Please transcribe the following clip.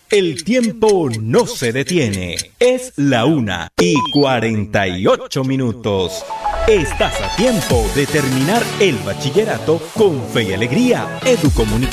El tiempo no se detiene. Es la 1:48. Estás a tiempo de terminar el bachillerato con fe y alegría. Educomunicación.